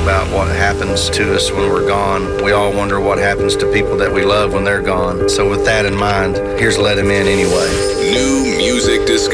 about what happens to us when we're gone. We all wonder what happens to people that we love when they're gone. So with that in mind, here's Let Him In Anyway. New music discovery.